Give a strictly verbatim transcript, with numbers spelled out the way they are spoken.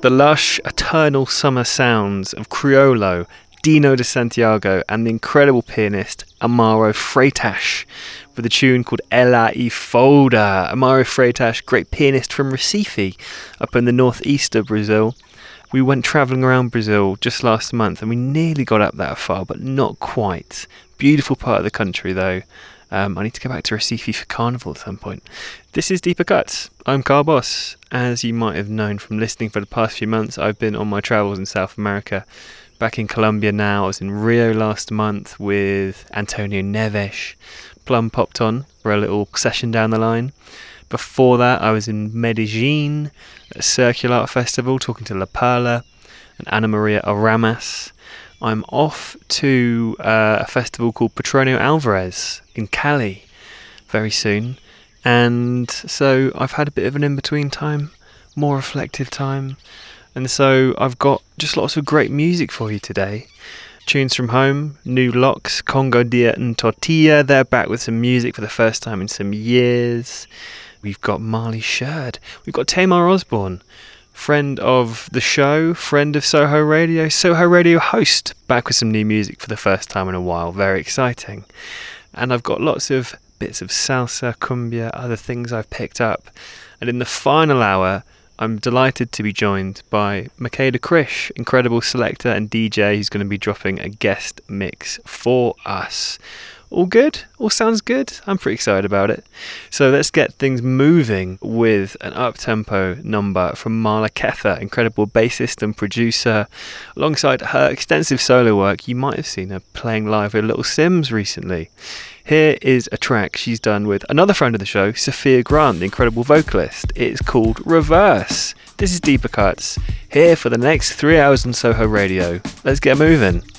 The lush, eternal summer sounds of Criollo, Dino de Santiago, and the incredible pianist Amaro Freitas with a tune called Ela e Folda. Amaro Freitas, great pianist from Recife, up in the northeast of Brazil. We went travelling around Brazil just last month and we nearly got up that far, but not quite. Beautiful part of the country though. Um, I need to go back to Recife for Carnival at some point. This is Deeper Cuts. I'm Carl Boss. As you might have known from listening for the past few months, I've been on my travels in South America. Back in Colombia now. I was in Rio last month with Antonio Neves. Plum popped on for a little session down the line. Before that, I was in Medellin at a Circular Art Festival talking to La Perla and Ana Maria Aramas. I'm off to uh, a festival called Petronio Alvarez in Cali very soon. And so I've had a bit of an in-between time, more reflective time. And so I've got just lots of great music for you today. Tunes from home, New Locks, Congo Dia and Tortilla. They're back with some music for the first time in some years. We've got Marley Sherd. We've got Tamar Osborne, friend of the show, friend of Soho Radio, Soho Radio host, back with some new music for the first time in a while. Very exciting. And I've got lots of bits of salsa, cumbia, other things I've picked up. And in the final hour, I'm delighted to be joined by Makeda Krish, incredible selector and D J who's going to be dropping a guest mix for us. All good? All sounds good? I'm pretty excited about it. So let's get things moving with an up-tempo number from Marla Kether, incredible bassist and producer. Alongside her extensive solo work, you might have seen her playing live with Little Sims recently. Here is a track she's done with another friend of the show, Sophia Grant, the incredible vocalist. It's called Reverse. This is Deeper Cuts, here for the next three hours on Soho Radio. Let's get moving.